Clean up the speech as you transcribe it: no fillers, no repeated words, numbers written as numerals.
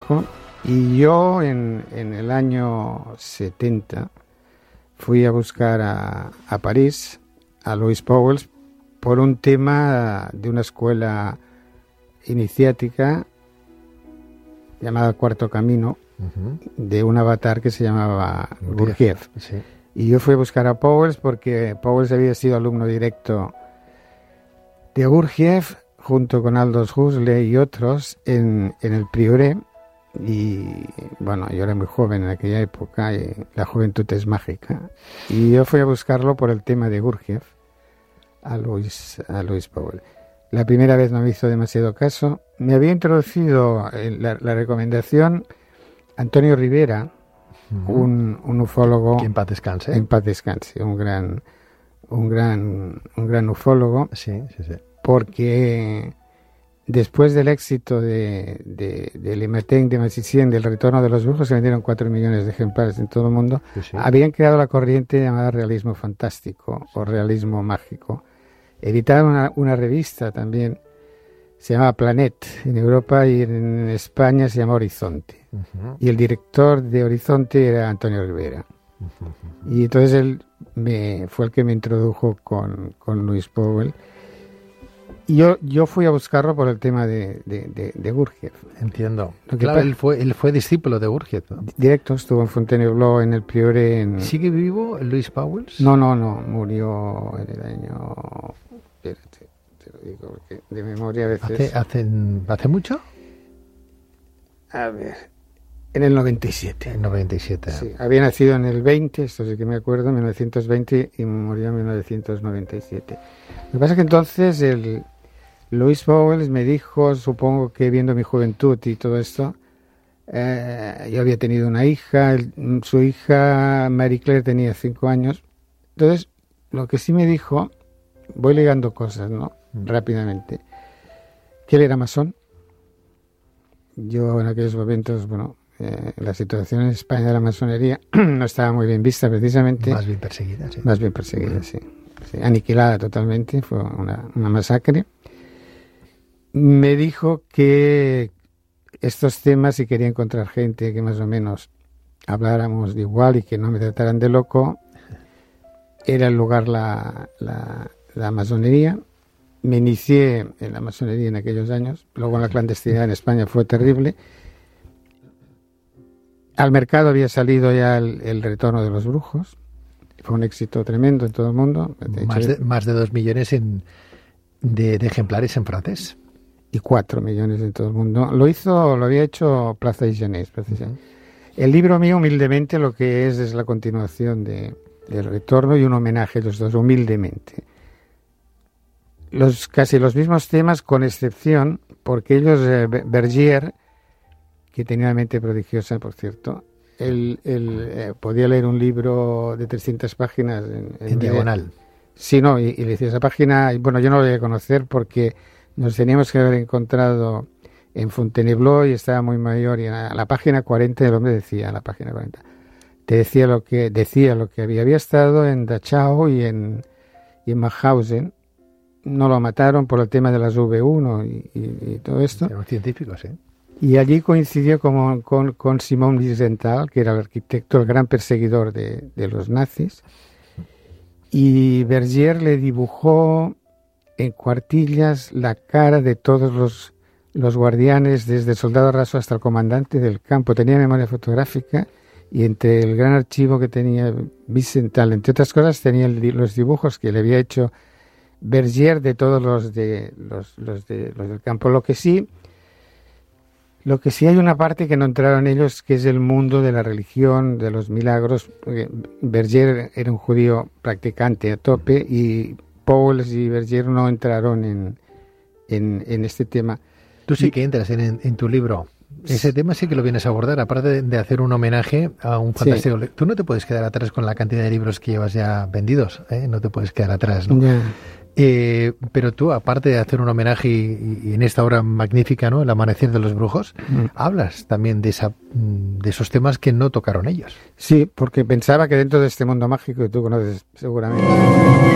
fantástico. Y yo en el año 70 fui a buscar a París a Louis Pauwels por un tema de una escuela iniciática llamada Cuarto Camino, de un avatar que se llamaba Gurdjieff. Sí. Y yo fui a buscar a Pauwels porque Pauwels había sido alumno directo de Gurdjieff junto con Aldous Huxley y otros en el Prieuré. Y bueno, yo era muy joven en aquella época y la juventud es mágica. Y yo fui a buscarlo por el tema de Gurdjieff a Louis Pauwels. La primera vez no me hizo demasiado caso. Me había introducido la recomendación Antonio Rivera, un ufólogo. Que en paz descanse. En paz descanse, un gran ufólogo. Sí. Porque después del éxito del Imateng de Massicien, del Retorno de los Brujos, se vendieron 4 millones de ejemplares en todo el mundo. Sí. Habían creado la corriente llamada realismo fantástico o realismo mágico. Editaron una revista también, se llama Planet en Europa, y en España se llama Horizonte. Y el director de Horizonte era Antonio Rivera. Y entonces él fue el que me introdujo con Louis Pauwels. Y yo fui a buscarlo por el tema de Gurdjieff. Entiendo. Claro, él fue discípulo de Gurdjieff, ¿no? Directo, estuvo en Fontainebleau, en el Prieuré. ¿Sigue vivo Louis Pauwels? No, murió en el año... Espérate, te lo digo, porque de memoria a veces... ¿Hace mucho? A ver, en el 97. En 97. Sí, había nacido en el 20, esto sí que me acuerdo, en 1920, y murió en 1997. Lo que pasa es que entonces Louis Pauwels me dijo, supongo que viendo mi juventud y todo esto, yo había tenido una hija, su hija Marie Claire tenía 5 años. Entonces, lo que sí me dijo, voy ligando cosas, ¿no? Rápidamente, que él era masón. Yo en aquellos momentos, bueno, la situación en España de la masonería no estaba muy bien vista, precisamente. Más bien perseguida, sí. Más bien perseguida, sí. Sí, aniquilada totalmente, fue una masacre. Me dijo que estos temas, si quería encontrar gente que más o menos habláramos de igual y que no me trataran de loco, era el lugar la masonería. Me inicié en la masonería en aquellos años, luego en la clandestinidad en España fue terrible. Al mercado había salido ya el Retorno de los Brujos. Fue un éxito tremendo en todo el mundo. Más de 2 millones de ejemplares en francés. Y 4 millones en todo el mundo. Lo había hecho Plaza y Genés, precisamente. El libro mío, humildemente, lo que es la continuación del Retorno y un homenaje a los dos, humildemente. Casi los mismos temas, con excepción, porque ellos, Bergier, que tenía una mente prodigiosa, por cierto, él podía leer un libro de 300 páginas en diagonal. Sí, no, y le decía esa página, y bueno, yo no lo voy a conocer porque nos teníamos que haber encontrado en Fontainebleau y estaba muy mayor, y a la página 40 el hombre decía, a la página 40, te decía lo que había estado en Dachau y en Mauthausen. No lo mataron por el tema de las V1 y todo esto. Era un científico, sí. Y allí coincidió con Simon Wiesenthal, que era el arquitecto, el gran perseguidor de los nazis. Y Bergier le dibujó en cuartillas la cara de todos los guardianes, desde el soldado raso hasta el comandante del campo. Tenía memoria fotográfica, y entre el gran archivo que tenía Wiesenthal, entre otras cosas, tenía los dibujos que le había hecho Bergier de todos los del campo. Lo que sí hay una parte que no entraron ellos, que es el mundo de la religión, de los milagros, porque Bergier era un judío practicante a tope y Pauwels y Bergier no entraron en este tema. Tú sí que entras en tu libro. Ese tema sí que lo vienes a abordar, aparte de hacer un homenaje a un fantástico... Sí. Tú no te puedes quedar atrás con la cantidad de libros que llevas ya vendidos, ¿eh? No te puedes quedar atrás, ¿no? Yeah. Pero tú, aparte de hacer un homenaje y en esta obra magnífica, ¿no?, El amanecer de los brujos, hablas también de esos temas que no tocaron ellos. Sí, porque pensaba que dentro de este mundo mágico que tú conoces seguramente...